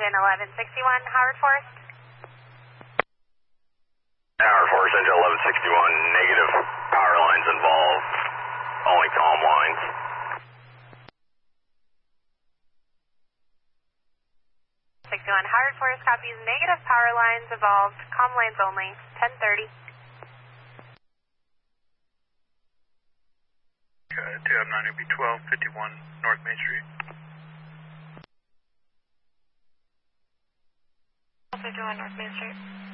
engine 1161, Howard Forest. Howard Forest, engine 1161, negative power lines involved, only calm lines. 61, Howard Forest copies, negative power lines involved, calm lines only, 1030. TM 9 be 1251 North Main Street. 1251 North Main Street.